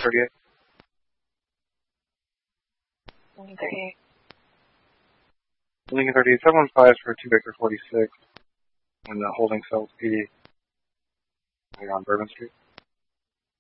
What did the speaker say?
38. Lincoln 38. Lincoln 38, 715 for 2 Victor 46. And the holding cell PD on Bourbon Street.